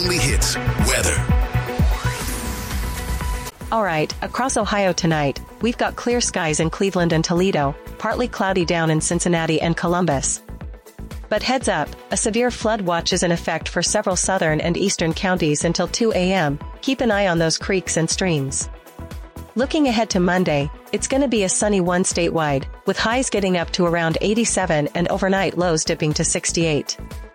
only hits weather. All right, across Ohio tonight, we've got clear skies in Cleveland and Toledo, partly cloudy down in Cincinnati and Columbus. But heads up, a severe flood watch is in effect for several southern and eastern counties until 2 a.m. Keep an eye on those creeks and streams. Looking ahead to Monday, it's going to be a sunny one statewide, with highs getting up to around 87 and overnight lows dipping to 68.